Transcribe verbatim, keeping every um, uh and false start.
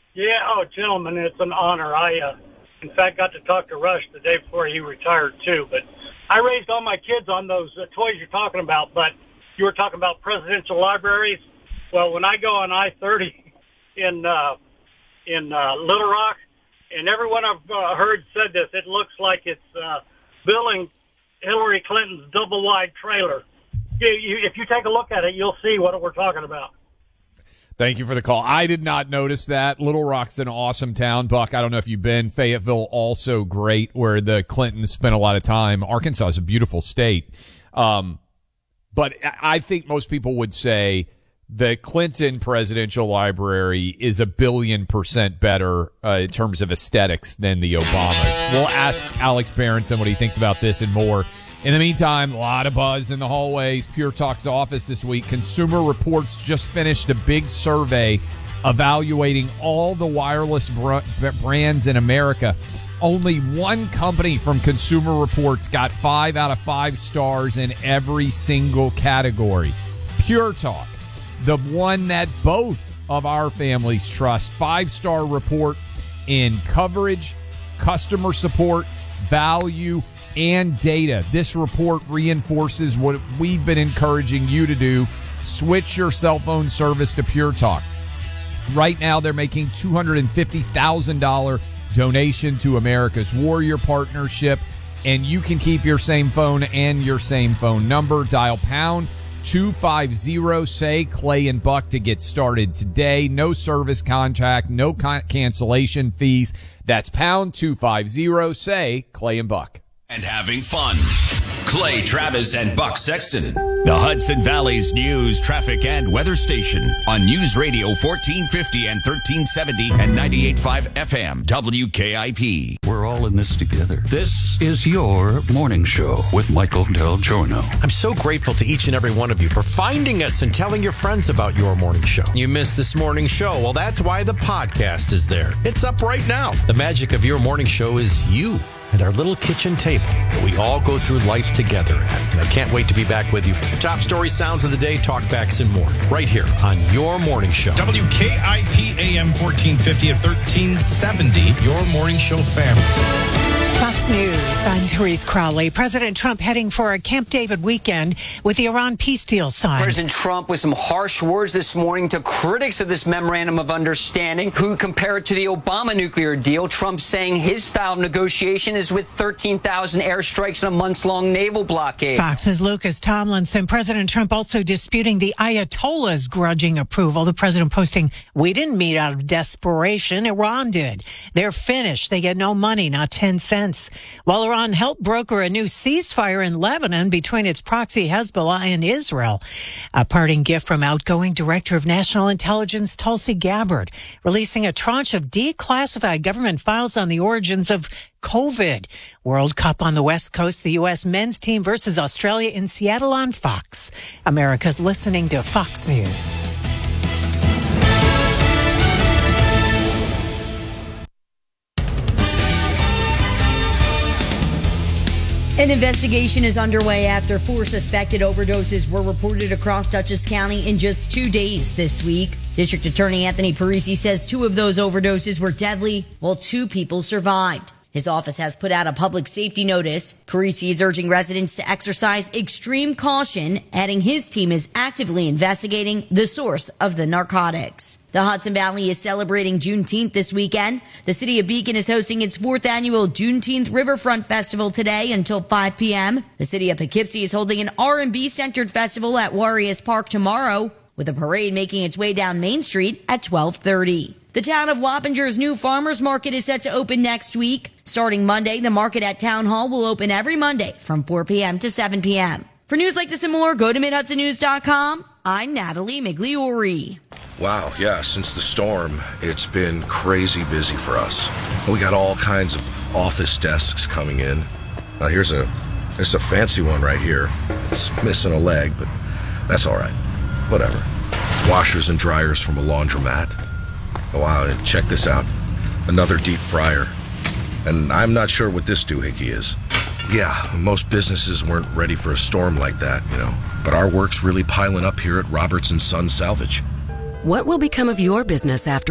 Yeah, oh, gentlemen, it's an honor. I, uh, in fact, got to talk to Rush the day before he retired, too. But I raised all my kids on those uh, toys you're talking about, but you were talking about presidential libraries. Well, when I go on I thirty in uh, in uh, Little Rock, and everyone I've uh, heard said this, it looks like it's uh, billing Hillary Clinton's double-wide trailer. You, you, if you take a look at it, you'll see what we're talking about. Thank you for the call. I did not notice that. Little Rock's an awesome town. Buck, I don't know if you've been. Fayetteville, also great, where the Clintons spent a lot of time. Arkansas is a beautiful state. Um, but I think most people would say the Clinton Presidential Library is a billion percent better uh, in terms of aesthetics than the Obamas. We'll ask Alex Berenson what he thinks about this and more. In the meantime, a lot of buzz in the hallways. Pure Talk's office this week. Consumer Reports just finished a big survey evaluating all the wireless br- brands in America. Only one company from Consumer Reports got five out of five stars in every single category. Pure Talk, the one that both of our families trust. Five-star report in coverage, customer support, value, and data. This report reinforces what we've been encouraging you to do. Switch your cell phone service to Pure Talk. Right now, they're making two hundred fifty thousand dollars donation to America's Warrior Partnership, and you can keep your same phone and your same phone number. Dial pound two five zero, say Clay and Buck to get started today. No service contract, no con- cancellation fees. That's pound two five zero, say Clay and Buck. And having fun. Clay Travis and Buck Sexton. The Hudson Valley's news, traffic, and weather station on News Radio fourteen fifty and thirteen seventy and ninety-eight point five F M W K I P. We're all in this together. This is your morning show with Michael Del Giorno. I'm so grateful to each and every one of you for finding us and telling your friends about your morning show. You missed this morning show. Well, that's why the podcast is there. It's up right now. The magic of your morning show is you and our little kitchen table that we all go through life together at. And I can't wait to be back with you. Top story, sounds of the day, talkbacks, and more. Right here on your morning show. W K I P A M fourteen fifty and thirteen seventy. Your morning show family. Fox News, I'm Therese Crowley. President Trump heading for a Camp David weekend with the Iran peace deal signed. President Trump with some harsh words this morning to critics of this memorandum of understanding who compare it to the Obama nuclear deal. Trump saying his style of negotiation is with thirteen thousand airstrikes and a months-long naval blockade. Fox's Lucas Tomlinson. President Trump also disputing the Ayatollah's grudging approval. The president posting, "We didn't meet out of desperation. Iran did. They're finished. They get no money, not ten cents. While Iran helped broker a new ceasefire in Lebanon between its proxy Hezbollah and Israel. A parting gift from outgoing Director of National Intelligence Tulsi Gabbard, releasing a tranche of declassified government files on the origins of COVID. World Cup on the West Coast, the U S men's team versus Australia in Seattle on Fox. America's listening to Fox News. An investigation is underway after four suspected overdoses were reported across Dutchess County in just two days this week. District Attorney Anthony Parisi says two of those overdoses were deadly, while two people survived. His office has put out a public safety notice. Parisi is urging residents to exercise extreme caution, adding his team is actively investigating the source of the narcotics. The Hudson Valley is celebrating Juneteenth this weekend. The city of Beacon is hosting its fourth annual Juneteenth Riverfront Festival today until five p.m. The city of Poughkeepsie is holding an R and B-centered festival at Warriors Park tomorrow, with a parade making its way down Main Street at twelve thirty. The town of Wappinger's new farmers market is set to open next week. Starting Monday, the market at Town Hall will open every Monday from four p.m. to seven p.m. For news like this and more, go to mid hudson news dot com. I'm Natalie Migliori. Wow, yeah, since the storm, it's been crazy busy for us. We got all kinds of office desks coming in. Now here's a, here's a fancy one right here. It's missing a leg, but that's all right. Whatever. Washers and dryers from a laundromat. Oh, wow, and check this out. Another deep fryer. And I'm not sure what this doohickey is. Yeah, most businesses weren't ready for a storm like that, you know. But our work's really piling up here at Robertson Son Salvage. What will become of your business after